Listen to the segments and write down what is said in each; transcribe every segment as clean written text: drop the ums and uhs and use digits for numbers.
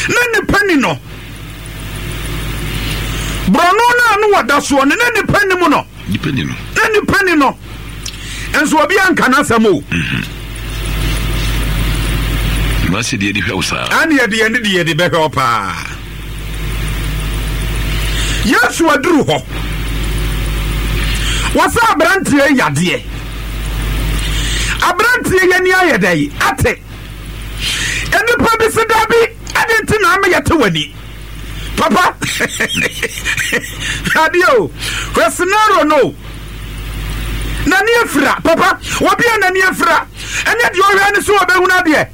na ne pani no brono na no wada so ne ne pani mu no na ne pani no enso obi anka na samo masi de hweusa ani de be pa Yesu aduru ho wasa abrantie yade abrantie yani ayedai ate enipa bi se dabi adenti na am yete wani papa adio questionaro no nani afra papa obi nani afra enya de ohwa ne so obehuna de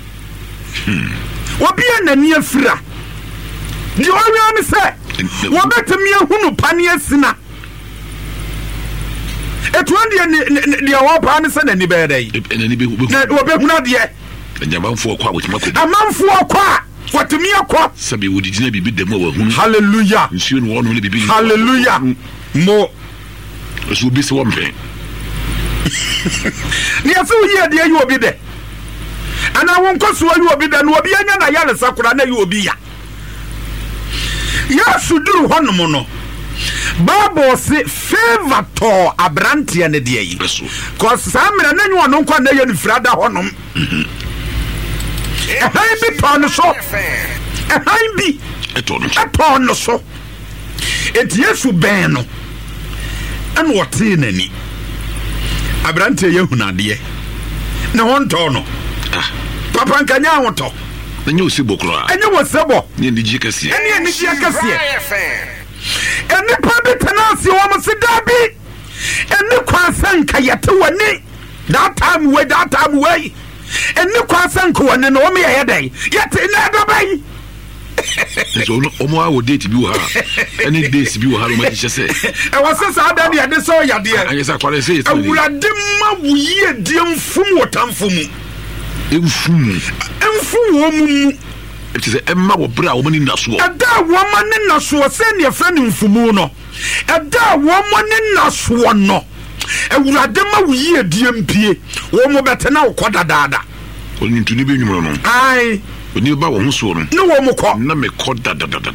obi nani afra de ohwa ne se wobetemi ehunu pane asina etuande de awopa ne se nani be dai nani be na obehuna de nyamanfo kwa wotimako amanfo kwa watumi akwa sabi wodi gina bibi dem wa hunu hallelujah nsuo no wono le bibi hallelujah mo so bi se wo mpe ni aso yi de ayi obi de ana won koso ayi obi de no obi anya na yale sakura na yi obi ya Yesu duru honom no Bible say favor to abrantie ne de yi cause samra na nyu ono kwa na ye ni frada honom ehan bi ton so ehan bi eton so eti Yesu ben no an wote nani abrantie ye hunade na wonto no papa nkanya wonto enye osebo kro enye wosebo ne ndiji kase enye ndiji kase eni pa betanasi wo mo sidabi eni kwasan kayete wani that time way eni kwasan ko wani no me yedai yete na dobai so no omo awo date bi wo ha any days bi wo ha no ma ji se e wose sa da de ade so yade anyesa kwale se yete awurade ma wuye die mfum wotamfumu emfu wo mu it is emma wo bra wo mani naso ada wo mani naso se ne fa ne mfumu no ada wo mani naso no awurade ma wuye die mpie wo mo betena wo koda dada oni ntuni be nwumo no ai oni ba wo huso no ne wo mo ko na me koda dada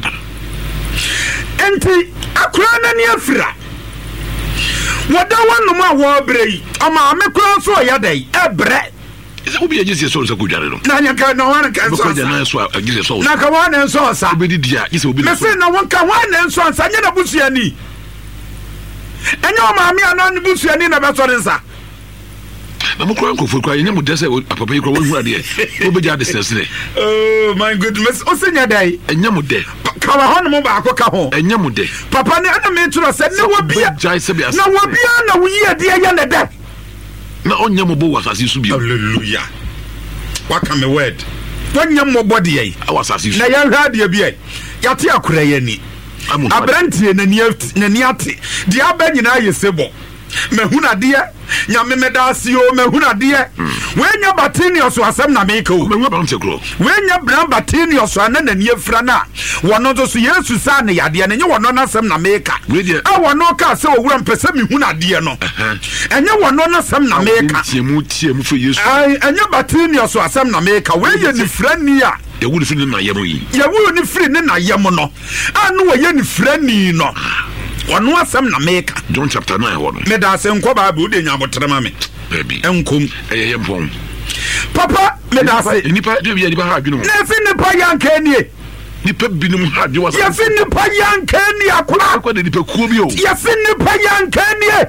enti akura na ne afira woda wonu ma wo brei ama me kura so ya dai ebre is obi agise so so kudware no na nya ka no wan ka so na so agise so na ka wan so sa obi dia ise obi me se na wan ka wan so sa nya na busuani enyo ma mi ana ne busuani na be so nsa na mo kro ko nya mo dese papa yikro won hu ade obi ja de sesere oh my goodness o se nya dai enya mo de ka wa hono mo ba ko ka ho enya mo de papa ne ana me turo se ne wo bia na wo bia na wo yi ade ya ne de na onya mo bo wasasi su bi hallelujah waka me word onya mo body yi awasasi su na ya hwa de bi yi yate akura yani abrantie na ni ate de aba nyina yesebo mehunade nyame medasio mehunade wenya batinios asem na meka o mehu ba ntekro wenya bran batinios ana na ni afra na wono so Yesu sa ne yade na nye wono na asem na meka a wono ka se owura mpese mehunade no enye wono na asem na meka tiemu fo Yesu ai enye batinios asem na meka weye ni frani a yewuri firi na yemo yi yewuri ni firi na yemo no anu weye ni frani no wonu asem na meka John chapter 9 wono me da se nko Bible de nyabotrema me baby enkom yempon papa me da se nipa de bi ha adwunu na se nipa yanka nie nipa binum ha de wasa ya se nipa yanka nie akura akwa de nipa kuo bi o ya se nipa yanka nie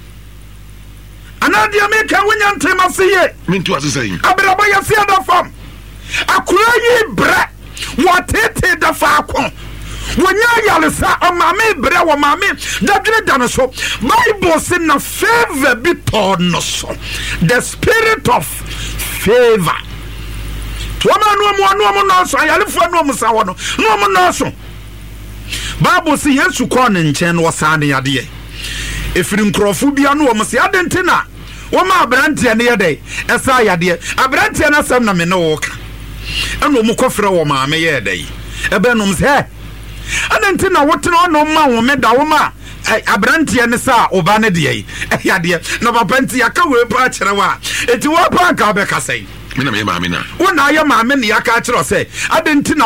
anadia me ka wonya ntema se ye mintu asesan abraba ya se da fam akura yi bre watete da fa akon wonya yalesa amame bre wo mame dadwene dane so Bible say na favor be torn so the spirit of favor toma no no so ayalefo no musa wono no mo no so Bible say Yesu ko ne nchen wo sa ne yade efiri nkrofo bia no wo mse adentina wo ma abrantie ne yede esa yade abrantie na sam na me ne wo ka eno mo kofre wo mame yede ebe no mse ananti na wotena no ma wo meda wo ma abrantie ne sa oba ne de yi yade na papa nti aka we pa kire wa eti wo pa ka be kasai mina me maame na wo na ya maame ne ya ka kire o se adanti